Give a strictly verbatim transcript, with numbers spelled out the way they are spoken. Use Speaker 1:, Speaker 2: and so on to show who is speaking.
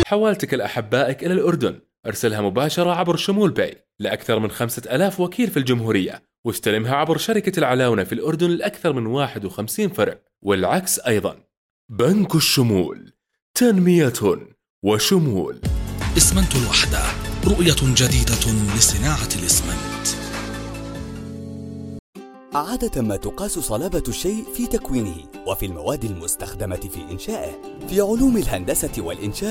Speaker 1: حوالتك لأحبائك إلى الأردن، ارسلها مباشرة عبر شمول باي لأكثر من خمسة آلاف وكيل في الجمهورية، واستلمها عبر شركة العلاونة في الأردن لأكثر من واحد وخمسين فرع، والعكس أيضا. بنك الشمول، تنمية وشمول.
Speaker 2: إسمنت الوحدة، رؤية جديدة لصناعة الإسمنت.
Speaker 3: عادة ما تقاس صلابة الشيء في تكوينه وفي المواد المستخدمة في إنشائه. في علوم الهندسة والإنشاء